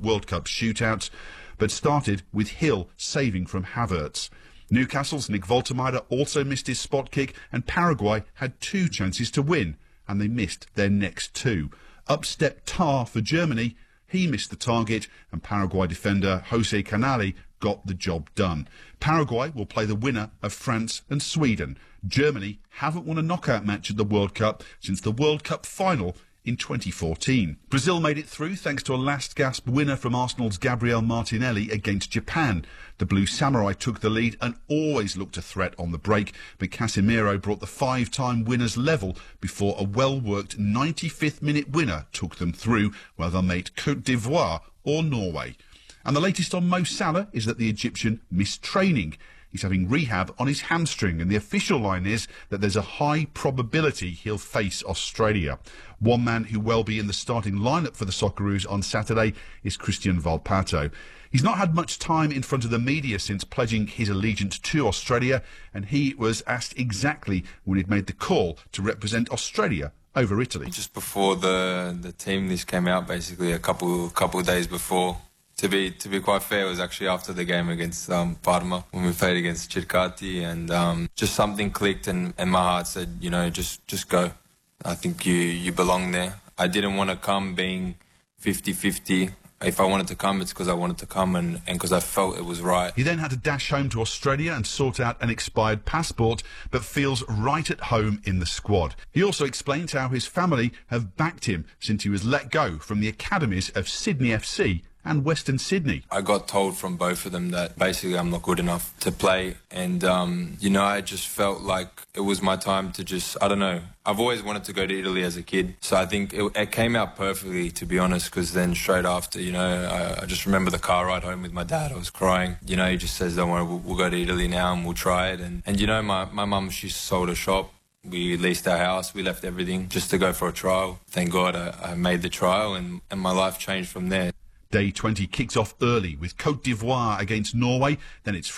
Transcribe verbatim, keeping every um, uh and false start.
World Cup shootouts, but started with Hill saving from Havertz. Newcastle's Nick Woltermeyer also missed his spot kick, and Paraguay had two chances to win, and they missed their next two. Up stepped Tar for Germany. He missed the target, and Paraguay defender Jose Canale got the job done. Paraguay will play the winner of France and Sweden. Germany haven't won a knockout match at the World Cup since the World Cup final in twenty fourteen. Brazil made it through thanks to a last-gasp winner from Arsenal's Gabriel Martinelli against Japan. The Blue Samurai took the lead and always looked a threat on the break, but Casemiro brought the five-time winners level before a well-worked ninety-fifth minute winner took them through, while they'll meet Côte d'Ivoire or Norway. And the latest on Mo Salah is that the Egyptian missed training. He's having rehab on his hamstring, and the official line is that there's a high probability he'll face Australia. One man who will be in the starting lineup for the Socceroos on Saturday is Christian Valpato. He's not had much time in front of the media since pledging his allegiance to Australia, and he was asked exactly when he'd made the call to represent Australia over Italy. Just before the the team list came out, basically a couple couple of days before. To be to be quite fair, it was actually after the game against um, Parma when we played against Circati, and um, just something clicked, and, and my heart said, you know, just just go. I think you you belong there. I didn't want to come being fifty fifty. If I wanted to come, it's because I wanted to come and because I felt it was right. He then had to dash home to Australia and sort out an expired passport, but feels right at home in the squad. He also explains how his family have backed him since he was let go from the academies of Sydney F C and Western Sydney. I got told from both of them that basically I'm not good enough to play, and um, you know, I just felt like it was my time to just, I don't know, I've always wanted to go to Italy as a kid, so I think it, it came out perfectly, to be honest, because then straight after, you know, I, I just remember the car ride home with my dad. I was crying. You know, he just says, don't worry, we'll, we'll go to Italy now and we'll try it. And, and you know, my, my mum, she sold a shop. We leased our house, we left everything just to go for a trial. Thank God I, I made the trial, and, and my life changed from there. Day twenty kicks off early with Côte d'Ivoire against Norway, then it's